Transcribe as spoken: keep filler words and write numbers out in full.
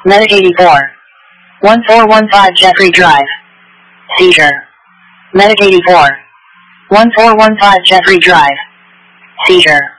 Medic eighty-four. one four one five Jeffrey Drive. Seizure. Medic eighty-four. one four one five Jeffrey Drive. Seizure.